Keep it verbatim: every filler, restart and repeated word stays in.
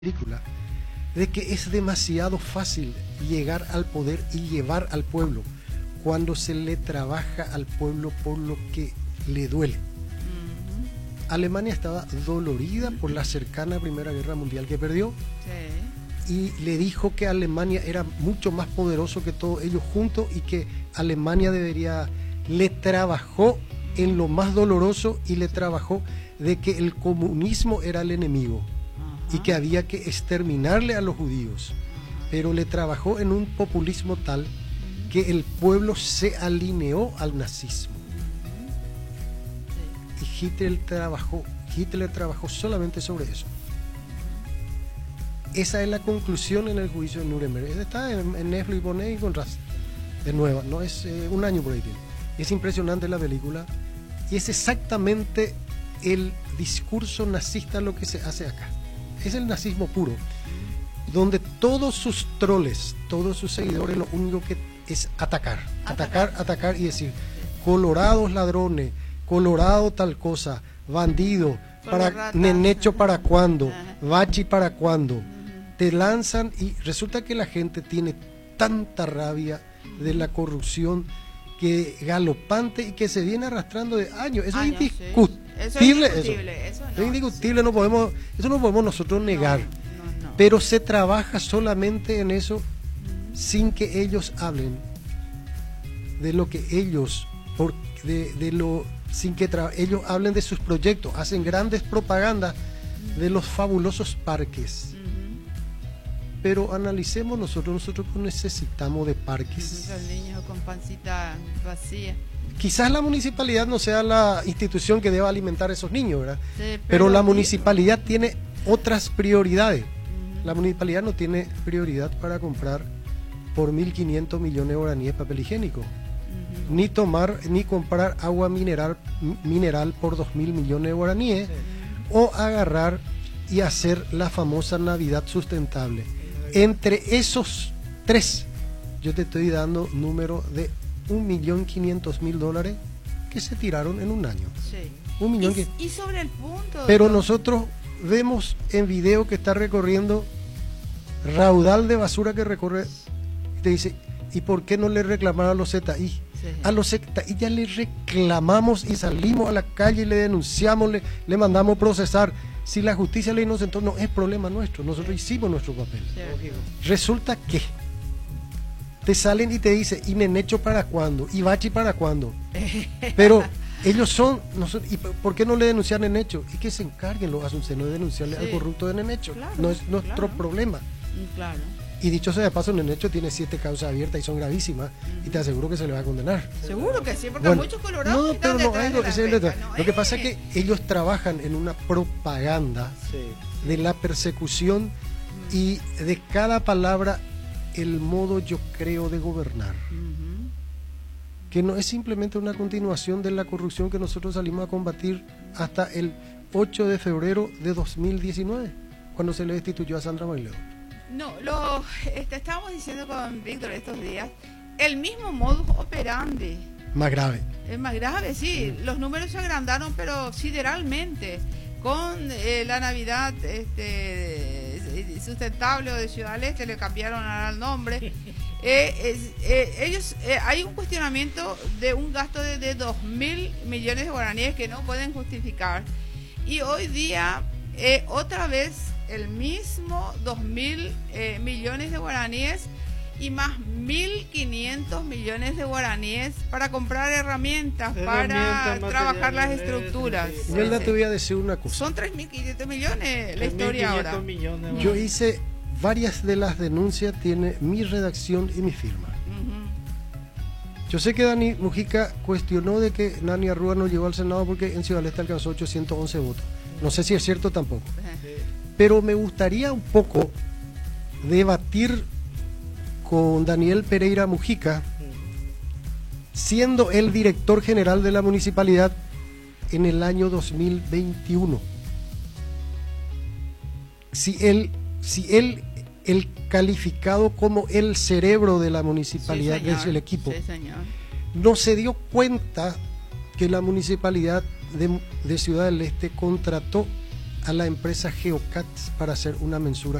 película de que es demasiado fácil llegar al poder y llevar al pueblo cuando se le trabaja al pueblo por lo que le duele. Uh-huh. Alemania estaba dolorida por la cercana Primera Guerra Mundial que perdió, sí. Y le dijo que Alemania era mucho más poderoso que todos ellos juntos y que Alemania debería, le trabajó en lo más doloroso y le trabajó de que el comunismo era el enemigo y que había que exterminarle a los judíos, pero le trabajó en un populismo tal que el pueblo se alineó al nazismo. Y Hitler trabajó, Hitler trabajó solamente sobre eso. Esa es la conclusión en el juicio de Nuremberg. Está en, en Netflix, poné y encontrás de nueva, no es eh, un año por ahí. Es impresionante la película y es exactamente el discurso nazista lo que se hace acá. Es el nazismo puro, donde todos sus troles, todos sus seguidores, lo único que es atacar, atacar, atacar, atacar y decir, colorados ladrones, colorado tal cosa, bandido, para nenecho para cuándo, bachi para cuándo. Te lanzan y resulta que la gente tiene tanta rabia de la corrupción que galopante y que se viene arrastrando de años. Eso años, es indiscutible. Sí. Eso es indiscutible. Eso, eso no, es indiscutible, sí. no podemos, eso no podemos nosotros negar. No, no, no. Pero se trabaja solamente en eso uh-huh. sin que ellos hablen de lo que ellos, por, de, de lo, sin que tra- ellos hablen de sus proyectos, hacen grandes propagandas uh-huh. de los fabulosos parques. Uh-huh. Pero analicemos nosotros, nosotros necesitamos de parques. Los niños con pancita vacía. Quizás la municipalidad no sea la institución que deba alimentar a esos niños, ¿verdad? Sí, pero, pero la municipalidad sí. tiene otras prioridades. Uh-huh. La municipalidad no tiene prioridad para comprar por mil quinientos millones de guaraníes papel higiénico, uh-huh. ni tomar, ni comprar agua mineral, mineral por dos mil millones de guaraníes, sí. o agarrar y hacer la famosa Navidad sustentable. Entre esos tres, yo te estoy dando número de un millón quinientos mil dólares que se tiraron en un año. Sí. Un millón y, que... y sobre el punto. Pero de... nosotros vemos en video que está recorriendo raudal de basura que recorre. Te dice, ¿y por qué no le reclamaron a los Z I? Sí. A los Z I ya le reclamamos y salimos a la calle y le denunciamos, le, le mandamos procesar. Si la justicia le inocentó, no es problema nuestro. Nosotros sí. hicimos nuestro papel. Sí. Resulta que te salen y te dicen, ¿y nenecho para cuándo? ¿Y bachi para cuándo? Pero ellos son, nosotros, ¿y por qué no le denuncian nenecho? Y que se encarguen los asuncenos de denunciarle sí. al corrupto de nenecho. Claro, no es nuestro claro. problema. Claro. Y dicho sea de paso, nenecho tiene siete causas abiertas y son gravísimas, uh-huh. y te aseguro que se le va a condenar. Seguro que sí, porque bueno, muchos colorados no, pero no, hay, lo, de no, lo que eh. pasa es que ellos trabajan en una propaganda sí. de la persecución uh-huh. y de cada palabra el modo yo creo de gobernar, uh-huh. que no es simplemente una continuación de la corrupción que nosotros salimos a combatir hasta el ocho de febrero de dos mil diecinueve, cuando se le destituyó a Sandra Baileo. No, lo este, estábamos diciendo con Víctor estos días, el mismo modus operandi. Más grave. Es más grave, sí, uh-huh. los números se agrandaron, pero sideralmente, con eh, la Navidad este, sustentable o de Ciudad del Este, le cambiaron al nombre. eh, es, eh, ellos eh, hay un cuestionamiento de un gasto de, de dos mil millones de guaraníes que no pueden justificar. Y hoy día, eh, otra vez, el mismo dos mil eh, millones de guaraníes y más mil quinientos millones de guaraníes para comprar herramientas, Herramienta, para trabajar las estructuras. Sí, yo te voy a decir una cosa. Son tres mil quinientos millones la historia ahora. Millones, yo hice varias de las denuncias, tiene mi redacción y mi firma. Uh-huh. Yo sé que Dani Mujica cuestionó de que Nani Arrua no llegó al Senado porque en Ciudad del Este alcanzó ochocientos once votos. No sé si es cierto tampoco. Uh-huh. Pero me gustaría un poco debatir con Daniel Pereira Mujica, siendo el director general de la municipalidad en el año dos mil veintiuno. Si él, si él, el calificado como el cerebro de la municipalidad, sí, es el equipo, sí, señor. no se dio cuenta que la municipalidad de, de Ciudad del Este contrató a la empresa Geocat para hacer una mensura